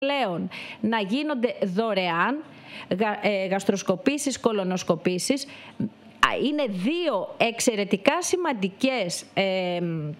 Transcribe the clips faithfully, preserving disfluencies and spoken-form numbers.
πλέον να γίνονται δωρεάν γαστροσκοπήσεις, κολονοσκοπήσεις. Είναι δύο εξαιρετικά σημαντικές ε,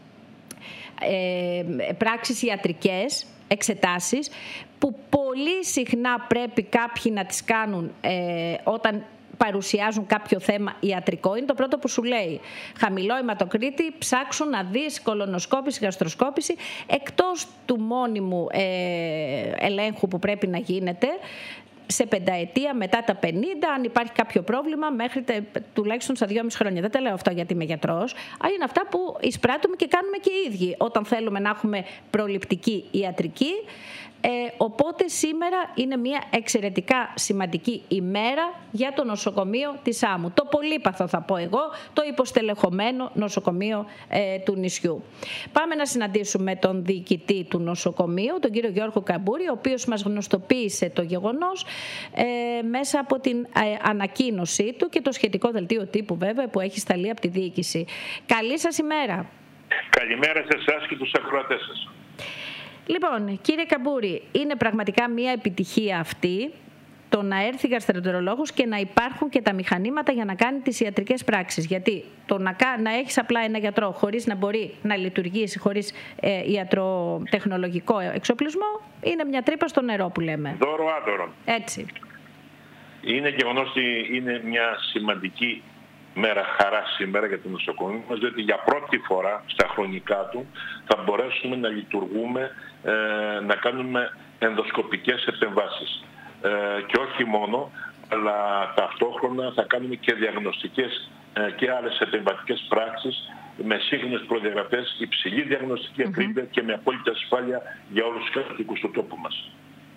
ε, πράξεις ιατρικές, εξετάσεις, που πολύ συχνά πρέπει κάποιοι να τις κάνουν ε, όταν παρουσιάζουν κάποιο θέμα ιατρικό. Είναι το πρώτο που σου λέει. Χαμηλό αιματοκρίτη, ψάξουν να δεις κολονοσκόπηση, γαστροσκόπηση, εκτός του μόνιμου ε, ελέγχου που πρέπει να γίνεται σε πενταετία μετά τα πενήντα, αν υπάρχει κάποιο πρόβλημα, μέχρι τε, τουλάχιστον στα δυόμιση χρόνια. Δεν τα λέω αυτό γιατί είμαι γιατρός, αλλά είναι αυτά που εισπράττουμε και κάνουμε και οι ίδιοι όταν θέλουμε να έχουμε προληπτική ιατρική. Ε, οπότε σήμερα είναι μια εξαιρετικά σημαντική ημέρα για το νοσοκομείο της Άμμου. Το πολύπαθο θα πω εγώ, το υποστελεχωμένο νοσοκομείο ε, του νησιού. Πάμε να συναντήσουμε τον διοικητή του νοσοκομείου, τον κύριο Γιώργο Καμπούρη, ο οποίος μας γνωστοποίησε το γεγονός ε, μέσα από την ε, ανακοίνωσή του και το σχετικό δελτίο τύπου βέβαια που έχει σταλεί από τη διοίκηση. Καλή σας ημέρα. Καλημέρα σε εσάς και τους ακροατές σας. Λοιπόν, κύριε Καμπούρη, είναι πραγματικά μια επιτυχία αυτή το να έρθει γαστροεντερολόγος και να υπάρχουν και τα μηχανήματα για να κάνει τις ιατρικές πράξεις. Γιατί το να, να έχεις απλά ένα γιατρό χωρίς να μπορεί να λειτουργήσει, χωρίς ε, ιατροτεχνολογικό εξοπλισμό, είναι μια τρύπα στο νερό που λέμε. Δώρο άδωρο. Έτσι. Είναι γεγονός ότι είναι μια σημαντική μέρα χαρά σήμερα για το νοσοκομείο μας, διότι για πρώτη φορά στα χρονικά του θα μπορέσουμε να λειτουργούμε, ε, να κάνουμε ενδοσκοπικές επεμβάσεις. Ε, και όχι μόνο, αλλά ταυτόχρονα θα κάνουμε και διαγνωστικές ε, και άλλες επεμβατικές πράξεις με σύγχρονες προδιαγραφές, υψηλή διαγνωστική ακρίβεια mm-hmm. και με απόλυτη ασφάλεια για όλους τους κατοίκους του τόπου μας.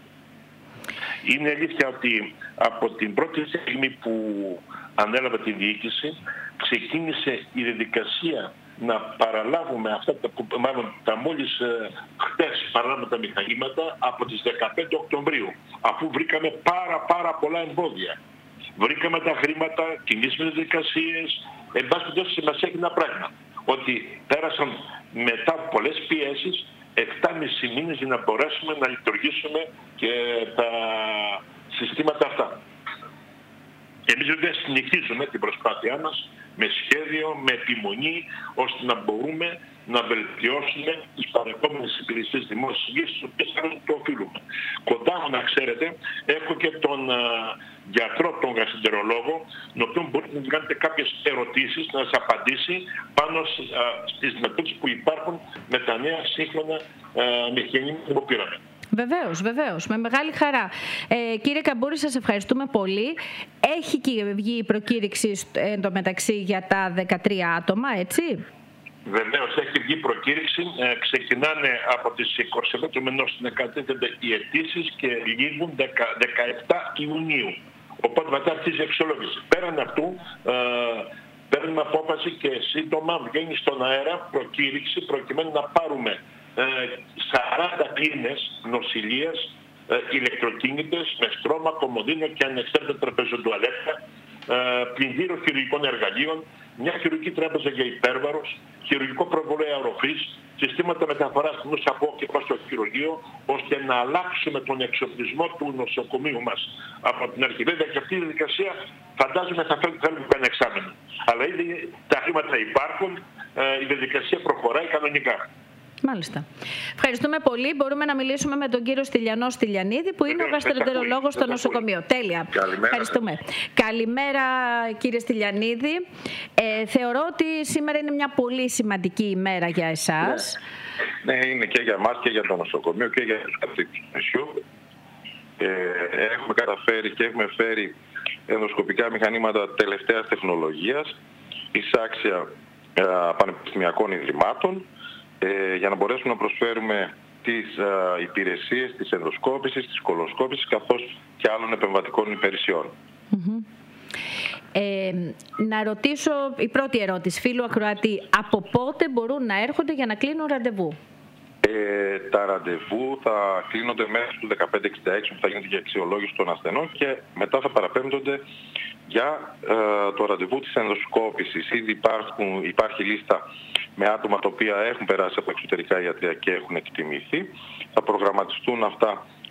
Είναι αλήθεια ότι από την πρώτη στιγμή που ανέλαβε τη διοίκηση, ξεκίνησε η διαδικασία να παραλάβουμε αυτά τα, μάλλον τα μόλις ε, χτες παραλάβουμε τα μηχανήματα από τις δεκαπέντε Οκτωβρίου, αφού βρήκαμε πάρα πάρα πολλά εμπόδια. Βρήκαμε τα χρήματα, κινήσαμε τις διαδικασίες, εν πάση περιπτώσει μας έχει ένα πράγμα, ότι πέρασαν μετά από πολλές πιέσεις επτάμισι μήνες για να μπορέσουμε να λειτουργήσουμε και τα συστήματα αυτά. Εμείς δεν συνεχίζουμε την προσπάθειά μας με σχέδιο, με επιμονή, ώστε να μπορούμε να βελτιώσουμε τις παρεχόμενες υπηρεσίες δημόσιας υγείας, τις οποίες το οφείλουμε. Κοντά μου, να ξέρετε, έχω και τον α, γιατρό, τον γαστροεντερολόγο, τον οποίο μπορείτε να κάνετε κάποιες ερωτήσεις, να σας απαντήσει πάνω α, στις δυνατότητες που υπάρχουν με τα νέα σύγχρονα μηχανήματα που πήραμε. Βεβαίως, βεβαίως. Με μεγάλη χαρά. Ε, κύριε Καμπούρη, σας ευχαριστούμε πολύ. Έχει και βγει η προκήρυξη εντωμεταξύ για τα δεκατρία άτομα, έτσι? Βεβαίως, έχει βγει προκήρυξη. Ε, ξεκινάνε από τις είκοσι επτά του μηνός να κατέθενται οι αιτήσεις και λήγουν δεκαεπτά Ιουνίου. Οπότε μετά αρχίζει η αξιολόγηση. Πέραν αυτού, ε, παίρνουμε απόφαση και σύντομα βγαίνει στον αέρα προκήρυξη προκειμένου να πάρουμε σαράντα κλίνες νοσηλείας ε, ηλεκτροκίνητες με στρώμα, κομμωδίνο και ανεξάρτητα τραπεζοτουαλέτα, ε, πλυντήριο χειρουργικών εργαλείων, μια χειρουργική τράπεζα για υπέρβαρος, χειρουργικό προβολέα αεροφύς, συστήματα μεταφοράς του από και προς το χειρουργείο, ώστε να αλλάξουμε τον εξοπλισμό του νοσοκομείου μας από την αρχή. Βέβαια και αυτή η διαδικασία φαντάζομαι θα θέλουμε ένα εξάμηνο. Αλλά ήδη τα χρήματα υπάρχουν, ε, η διαδικασία προχωράει κανονικά. Μάλιστα. Ευχαριστούμε πολύ. Μπορούμε να μιλήσουμε με τον κύριο Στυλιανό Στυλιανίδη, που είναι ο γαστροεντερολόγος στο νοσοκομείο. Τέλεια. Καλημέρα. Ευχαριστούμε. Καλημέρα, κύριε Στυλιανίδη. Ε, θεωρώ ότι σήμερα είναι μια πολύ σημαντική ημέρα για εσάς. Ναι, ναι, είναι και για εμάς και για το νοσοκομείο και για τους κατοίκους του νησιού. Ε, έχουμε καταφέρει και έχουμε φέρει ενδοσκοπικά μηχανήματα τελευταίας τεχνολογίας, εισάξια ε, πανεπιστημιακών ιδρυμάτων, για να μπορέσουμε να προσφέρουμε τις α, υπηρεσίες της ενδοσκόπησης, της κολοσκόπησης καθώς και άλλων επεμβατικών υπηρεσιών. Mm-hmm. Ε, να ρωτήσω η πρώτη ερώτηση, φίλου ακροατή, από πότε μπορούν να έρχονται για να κλείνουν ραντεβού? Ε, τα ραντεβού θα κλείνονται μέχρι του δεκαπέντε εξήντα έξι που θα γίνεται για αξιολόγηση των ασθενών και μετά θα παραπέμπτονται για ε, το ραντεβού της ενδοσκόπησης. Ήδη υπάρχουν, υπάρχει λίστα με άτομα τα οποία έχουν περάσει από εξωτερικά ιατρία και έχουν εκτιμηθεί. Θα προγραμματιστούν αυτά